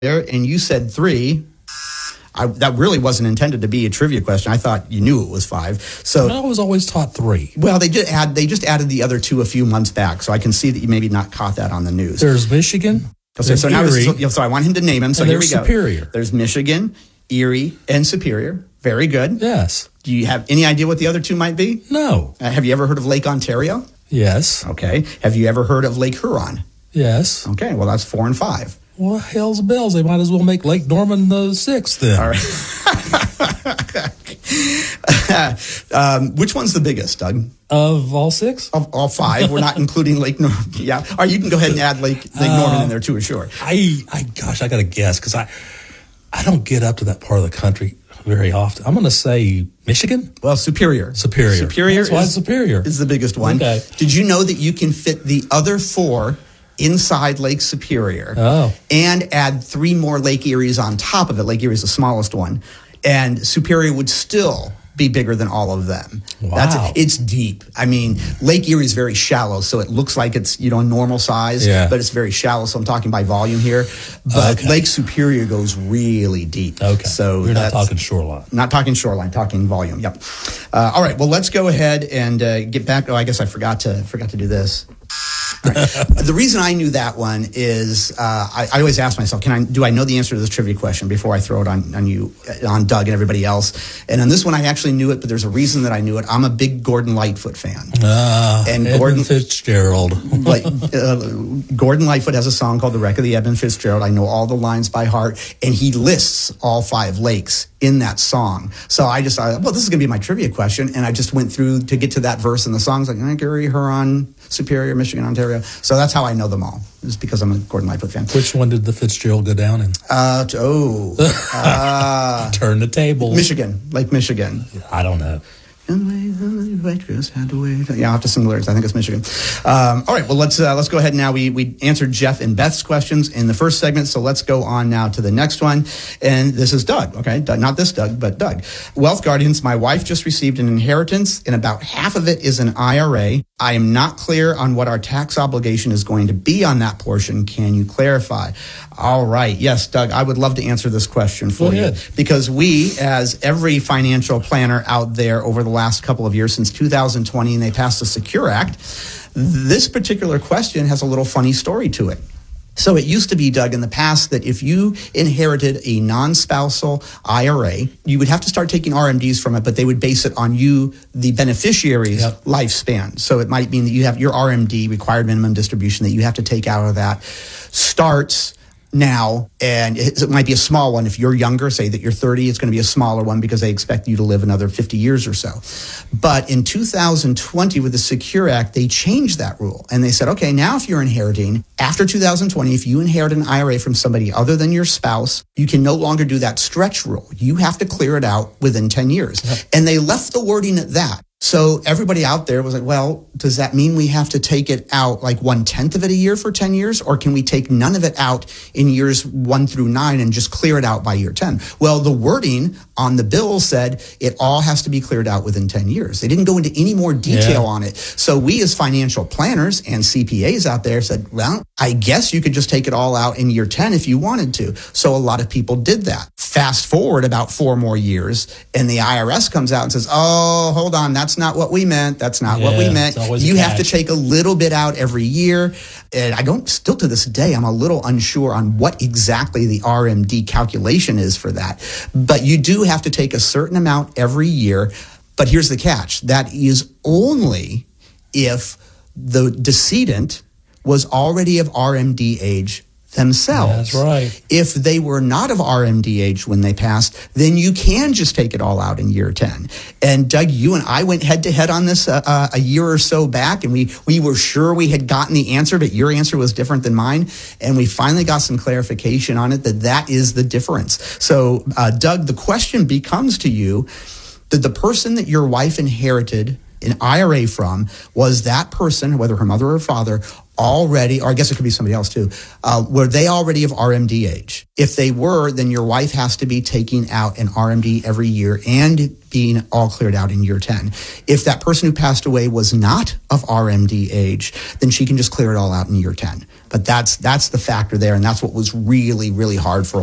there, and you said 3. That really wasn't intended to be a trivia question. I thought you knew it was 5. So I was always taught 3. Well, they just added the other 2 a few months back, so I can see that you maybe not caught that on the news. There's Michigan. So now so I want him to name them. So here we go. Superior. There's Michigan, Erie, and Superior. Very good. Yes. Do you have any idea what the other 2 might be? No. Have you ever heard of Lake Ontario? Yes. Okay. Have you ever heard of Lake Huron? Yes. Okay. Well, that's 4 and 5. Well, hell's bells. They might as well make Lake Norman the 6th then. All right. Which one's the biggest, Doug? Of all 6? Of all 5. We're not including Lake Norman. Yeah. All right, you can go ahead and add Lake Norman in there too, sure. Gosh, I got to guess because I don't get up to that part of the country very often. I'm going to say Michigan? Well, Superior. Superior. Superior is the biggest one. Okay. Did you know that you can fit the other 4 inside Lake Superior and add 3 more Lake Eries on top of it? Lake Erie is the smallest one. And Superior would still be bigger than all of them. Wow. It's deep. I mean, Lake Erie is very shallow, so it looks like it's, normal size, but it's very shallow, so I'm talking by volume here. But Lake Superior goes really deep. Okay. So you're not talking shoreline. Not talking shoreline, talking volume. Yep. All right, well, let's go ahead and get back. Oh, I guess I forgot to do this. Right. The reason I knew that one is I always ask myself, do I know the answer to this trivia question before I throw it on you, on Doug and everybody else? And on this one, I actually knew it, but there's a reason that I knew it. I'm a big Gordon Lightfoot fan. And Gordon Fitzgerald. Gordon Lightfoot has a song called "The Wreck of the Edmund Fitzgerald." I know all the lines by heart, and he lists all 5 lakes in that song. So I just thought, well, this is going to be my trivia question, and I just went through to get to that verse in the song. It's like Lake Erie, Huron, Superior, Michigan, Ontario. So that's how I know them all. It's because I'm a Gordon Lightfoot fan. Which one did the Fitzgerald go down in? Turn the table. Michigan, Lake Michigan. I don't know. Yeah, I'll have to sing the lyrics. I think it's Michigan. All right, well, let's go ahead now. We answered Jeff and Beth's questions in the first segment, so let's go on now to the next one. And this is Doug, okay? Not this Doug, but Doug. Wealth Guardians, my wife just received an inheritance, and about half of it is an IRA. I am not clear on what our tax obligation is going to be on that portion. Can you clarify? All right. Yes, Doug, I would love to answer this question for you. Because we, as every financial planner out there over the last couple of years, since 2020, and they passed the Secure Act, this particular question has a little funny story to it. So it used to be, Doug, in the past that if you inherited a non-spousal IRA, you would have to start taking RMDs from it, but they would base it on you, the beneficiary's lifespan. So it might mean that you have your RMD, required minimum distribution, that you have to take out of that, starts now, and it might be a small one. If you're younger, say that you're 30, it's going to be a smaller one because they expect you to live another 50 years or so. But in 2020, with the Secure Act, they changed that rule. And they said, okay, now if you're inheriting, after 2020, if you inherit an IRA from somebody other than your spouse, you can no longer do that stretch rule. You have to clear it out within 10 years. Yep. And they left the wording at that. So everybody out there was like, well, does that mean we have to take it out like 1/10 of it a year for 10 years? Or can we take none of it out in years 1 through 9 and just clear it out by year 10? Well, the wording on the bill said it all has to be cleared out within 10 years. They didn't go into any more detail on it. So we as financial planners and CPAs out there said, well, I guess you could just take it all out in year 10 if you wanted to. So a lot of people did that. Fast forward about 4 more years and the IRS comes out and says, oh, hold on, that's not what we meant. That's not what we meant. You have to take a little bit out every year. And still to this day, I'm a little unsure on what exactly the RMD calculation is for that. But you do have to take a certain amount every year. But here's the catch. That is only if the decedent was already of RMD age themselves. That's right. If they were not of RMD age when they passed, then you can just take it all out in year 10. And Doug, you and I went head to head on this a year or so back, and we were sure we had gotten the answer, but your answer was different than mine. And we finally got some clarification on it that is the difference. So, Doug, the question becomes to you, did the person that your wife inherited an IRA from, was that person, whether her mother or father, already, or I guess it could be somebody else too, were they already of RMD age? If they were, then your wife has to be taking out an RMD every year and being all cleared out in year 10. If that person who passed away was not of RMD age, then she can just clear it all out in year 10. But that's the factor there, and that's what was really, really hard for